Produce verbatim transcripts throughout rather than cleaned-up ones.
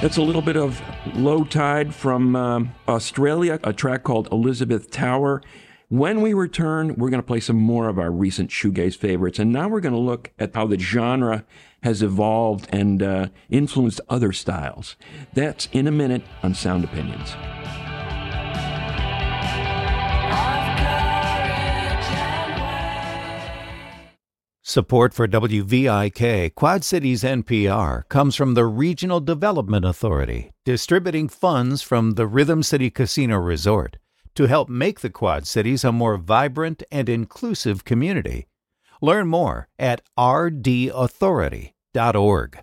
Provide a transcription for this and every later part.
That's a little bit of Low Tide from um, Australia, a track called Elizabeth Tower. When we return, we're going to play some more of our recent shoegaze favorites, and now we're going to look at how the genre has evolved and uh, influenced other styles. That's in a minute on Sound Opinions. Support for W V I K, Quad Cities N P R, comes from the Regional Development Authority, distributing funds from the Rhythm City Casino Resort to help make the Quad Cities a more vibrant and inclusive community. Learn more at r d authority dot org.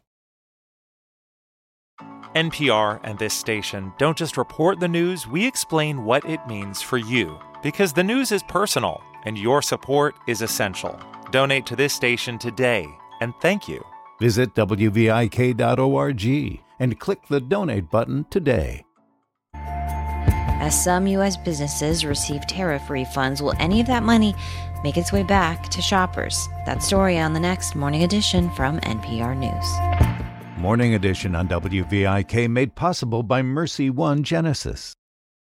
N P R and this station don't just report the news, we explain what it means for you. Because the news is personal, and your support is essential. Donate to this station today, and thank you. Visit w v i k dot org and click the donate button today. As some U S businesses receive tariff refunds, will any of that money make its way back to shoppers? That story on the next Morning Edition from N P R News. Morning Edition on W V I K made possible by Mercy One Genesis.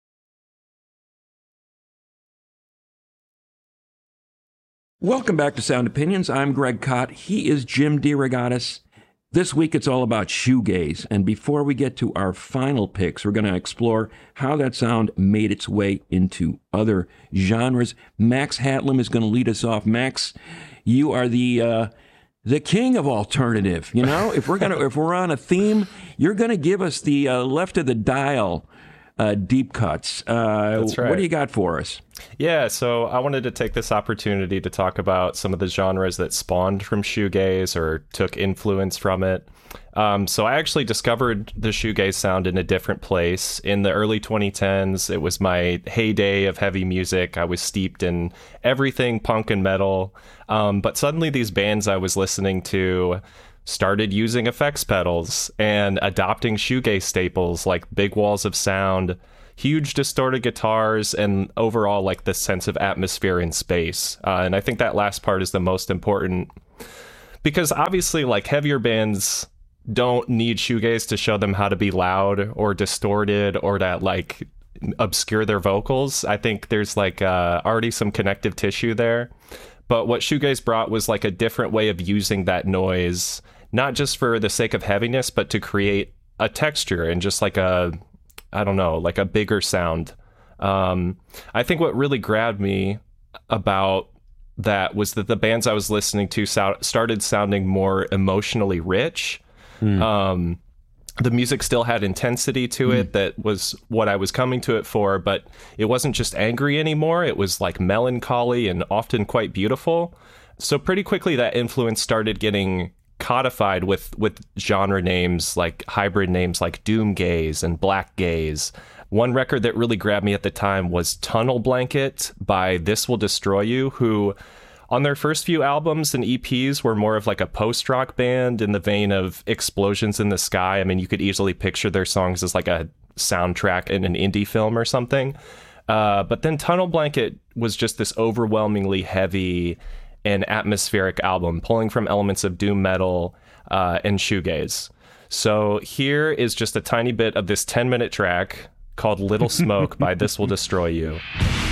Welcome back to Sound Opinions. I'm Greg Kot. He is Jim DeRogatis. This week it's all about shoegaze. And before we get to our final picks, we're going to explore how that sound made its way into other genres. Max Hatlam is going to lead us off. Max, you are the uh, the king of alternative. You know, if we're gonna if we're on a theme, you're going to give us the uh, left of the dial uh, deep cuts. Uh, That's right. What do you got for us? Yeah, so I wanted to take this opportunity to talk about some of the genres that spawned from shoegaze or took influence from it. Um, so I actually discovered the shoegaze sound in a different place. In the early twenty tens, it was my heyday of heavy music. I was steeped in everything punk and metal. Um, but suddenly these bands I was listening to started using effects pedals and adopting shoegaze staples like big walls of sound, huge distorted guitars, and overall like this sense of atmosphere in space. Uh, and I think that last part is the most important, because obviously like heavier bands don't need shoegaze to show them how to be loud or distorted or to like obscure their vocals. I think there's like uh, already some connective tissue there. But what shoegaze brought was like a different way of using that noise, not just for the sake of heaviness, but to create a texture and just like a, I don't know, like a bigger sound. Um, I think what really grabbed me about that was that the bands I was listening to so- started sounding more emotionally rich. Mm. Um, the music still had intensity to it. Mm. That was what I was coming to it for, but it wasn't just angry anymore. It was like melancholy and often quite beautiful. So pretty quickly that influence started getting codified with with genre names, like hybrid names like doom gaze and black gaze. One record that really grabbed me at the time was Tunnel Blanket by This Will Destroy You, who on their first few albums and E Ps were more of like a post-rock band in the vein of Explosions in the Sky. I mean, you could easily picture their songs as like a soundtrack in an indie film or something. Uh, but then Tunnel Blanket was just this overwhelmingly heavy and atmospheric album, pulling from elements of doom metal uh, and shoegaze. So here is just a tiny bit of this ten-minute track called Little Smoke by This Will Destroy You.